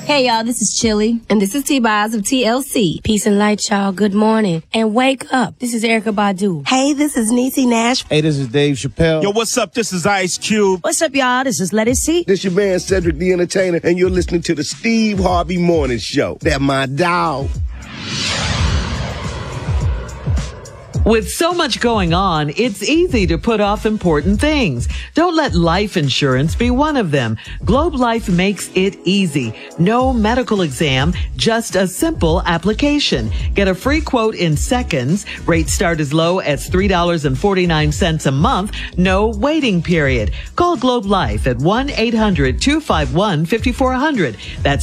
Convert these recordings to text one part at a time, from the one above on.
Hey, y'all, this is Chili. And this is T-Boz of TLC. Peace and light, y'all. Good morning. And wake up. This is Erykah Badu. Hey, this is Niecy Nash. Hey, this is Dave Chappelle. Yo, what's up? This is Ice Cube. What's up, y'all? This is Let It See. This your man, Cedric the Entertainer, and you're listening to the Steve Harvey Morning Show. That my dog. With so much going on, it's easy to put off important things. Don't let life insurance be one of them. Globe Life makes it easy. No medical exam, just a simple application. Get a free quote in seconds. Rates start as low as $3.49 a month. No waiting period. Call Globe Life at 1-800-251-5400. That's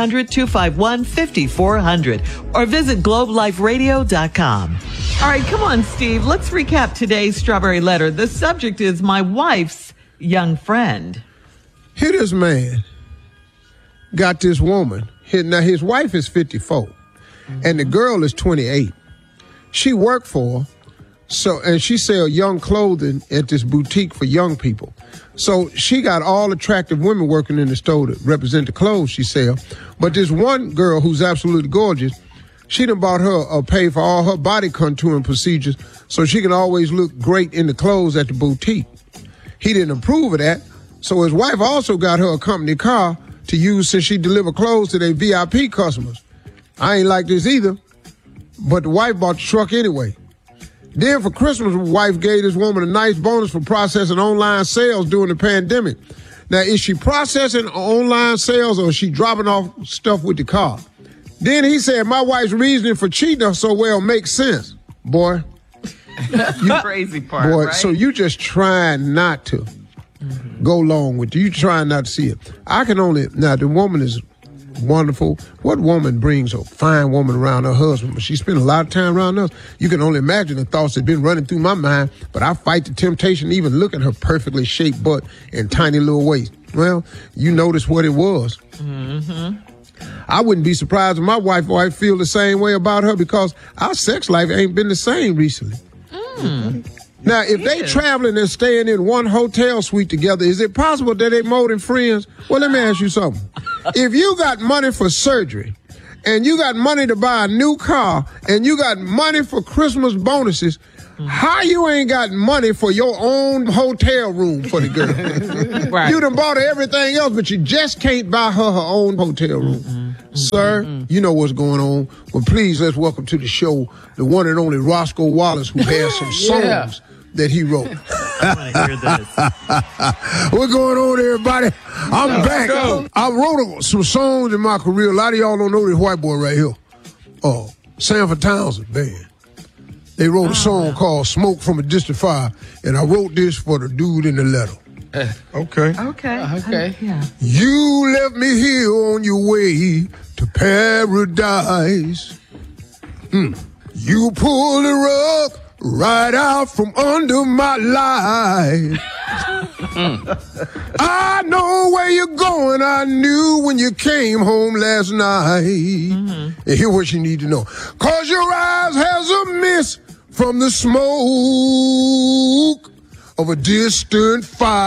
1-800-251-5400. Or visit globeliferadio.com. All right, come on, Steve. Let's recap today's Strawberry Letter. The subject is my wife's young friend. Here this man got this woman. Now, his wife is 54, and the girl is 28. She worked for her, and she sell young clothing at this boutique for young people. So she got all attractive women working in the store to represent the clothes she sell. But this one girl who's absolutely gorgeous, she done bought her pay for all her body contouring procedures so she can always look great in the clothes at the boutique. He didn't approve of that, so his wife also got her a company car to use since she deliver clothes to their VIP customers. I ain't like this either, but the wife bought the truck anyway. Then for Christmas, the wife gave this woman a nice bonus for processing online sales during the pandemic. Now, is she processing online sales or is she dropping off stuff with the car? Then he said, my wife's reasoning for cheating so well makes sense. Boy. You crazy part, boy, right? So you just trying not to go along with it. You trying not to see it. Now the woman is wonderful. What woman brings a fine woman around her husband? But she spent a lot of time around us. You can only imagine the thoughts that have been running through my mind, but I fight the temptation to even look at her perfectly shaped butt and tiny little waist. Well, you notice what it was. Mm-hmm. I wouldn't be surprised if my wife feel the same way about her because our sex life ain't been the same recently. Now, if they traveling and staying in one hotel suite together, is it possible that they more than friends? Well, let me ask you something. If you got money for surgery and you got money to buy a new car and you got money for Christmas bonuses, how you ain't got money for your own hotel room for the girl? Right. You done bought her everything else, but you just can't buy her own hotel room. Sir, you know what's going on. Well, please, let's welcome to the show the one and only Roscoe Wallace, who has some songs that he wrote. I want to hear this. What's going on, everybody? I'm back. I wrote some songs in my career. A lot of y'all don't know this white boy right here. Sanford Townsend Band. They wrote a song called Smoke from a Distant Fire, and I wrote this for the dude in the letter. Okay. Yeah. You left me here on your way to paradise. You pulled the rug right out from under my life. I know where you're going. I knew when you came home last night. And here's what you need to know. 'Cause your eyes has a mist from the smoke of a distant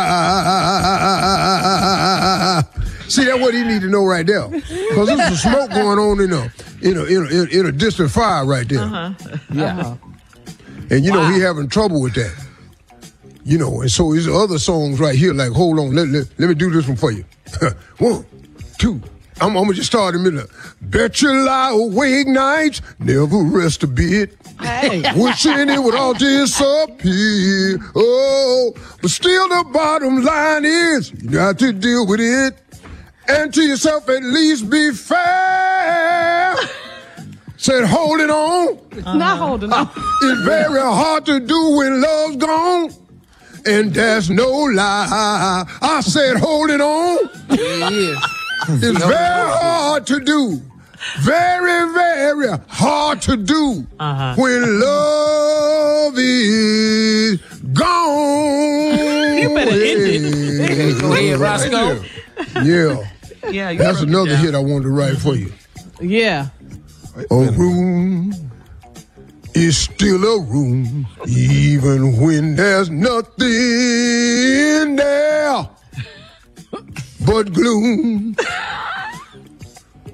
fire. See, that's what he need to know right there. Because there's some smoke going on in a distant fire right there. And you know, he having trouble with that. You know, and so his other songs right here, like, hold on, let me do this one for you. 1, 2. I'm gonna just start in the middle. Bet you lie awake nights, never rest a bit. Hey. Wishing it would all disappear. Oh, but still the bottom line is you got to deal with it. And to yourself at least be fair. Said holding on. Not holding on. It's very hard to do when love's gone. And there's no lie. I said holding on. It's very hard to do. Very, very hard to do when love is gone. You better end it. Go ahead, Roscoe. Yeah, that's another hit I wanted to write for you. Yeah. A room is still a room, even when there's nothing there but gloom.